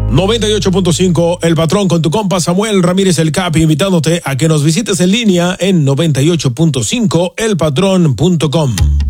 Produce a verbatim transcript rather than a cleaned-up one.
noventa y ocho punto cinco El Patrón con tu compa Samuel Ramírez el Capi, invitándote a que nos visites en línea en noventa y ocho punto cinco el patrón punto com.